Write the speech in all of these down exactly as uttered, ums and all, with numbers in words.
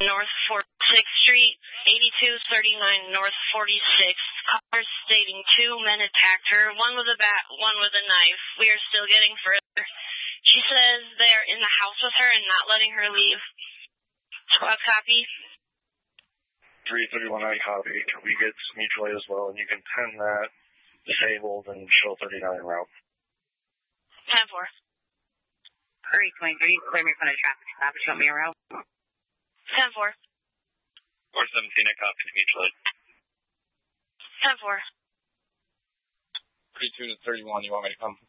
North forty-sixth Street, eighty-two thirty-nine North forty-sixth. Caller stating two men attacked her, one with a bat, one with a knife. We are still getting further. She says they are in the house with her and not letting her leave. Squad copy. three thirty-one I copy. We get mutual aid as well, and you can pen that disabled and show thirty-nine route. ten four. three twenty-three, clear me from the traffic stop and show me a route. ten four. four seventeen, I copy to mutual aid. ten four. three two to thirty-one, you want me to come?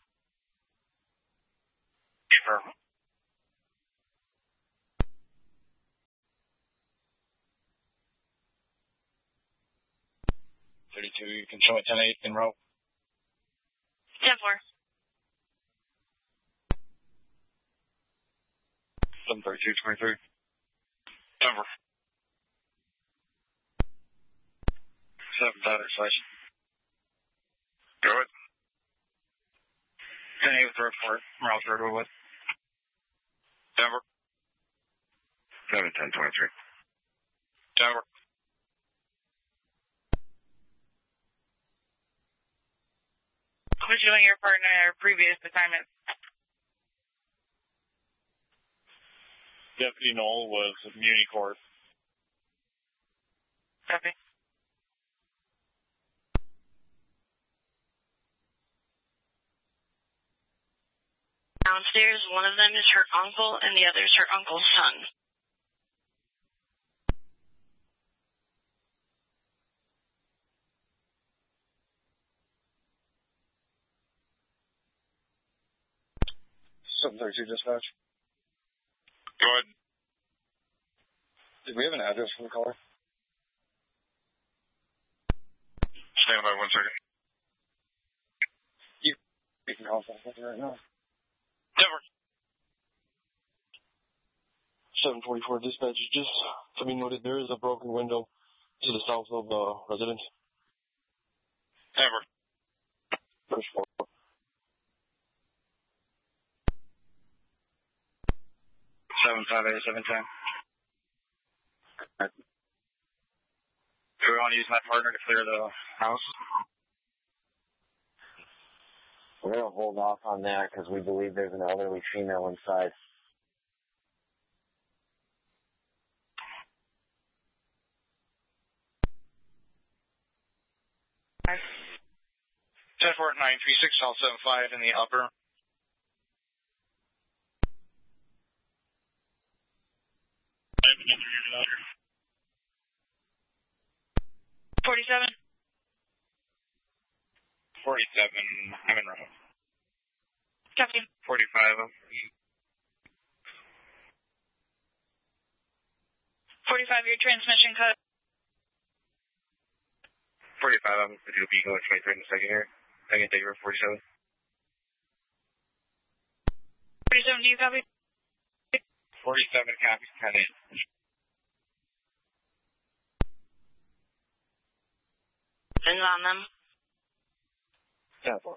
Sure. thirty-two, you can show it ten eight in row. ten four. seven thirty-two twenty-three. ten four. seven five slash. Go ahead. ten eight with the report. Route third with. Denver. seven ten twenty-three. Denver. Who's doing your partner in our previous assignment? Deputy Knoll was Muni Court. Copy. Downstairs, one of them is her uncle and the other is her uncle's son. seven thirty-two dispatch. Go ahead. Did we have an address for the caller? Stand by one second. You, you can call something right now. Never. seven forty-four dispatch. Just to be noted, there is a broken window to the south of the uh, residence. Never. First floor. seven five eight seven ten. Do we want to use my partner to clear the house? We're going to hold off on that because we believe there's an elderly female inside. ten four nine three six, South seven five in the upper. forty-seven. forty-seven, I'm in row. Copy. forty-five. forty-five, your transmission cut. forty-five, I'm going to do Beagle at twenty-three in a second here. I can take her forty-seven. forty-seven, do you copy? forty-seven, copy, ten eight. Pins on them. ten four.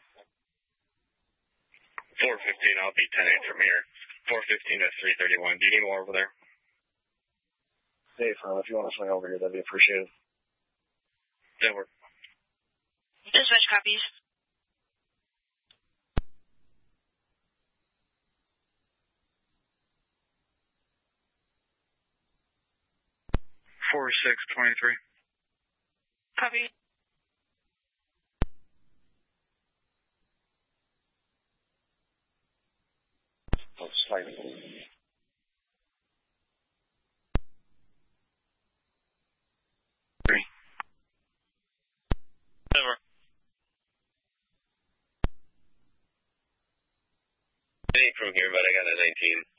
four fifteen, I'll be ten eight from here. four fifteen to three thirty-one. Do you need more over there? Dave, uh, if you want to swing over here, that'd be appreciated. Denver. Dispatch copies. four six twenty-three. Copy. Oh, slightly. Three. Denver. I ain't from here, but I got a nineteen.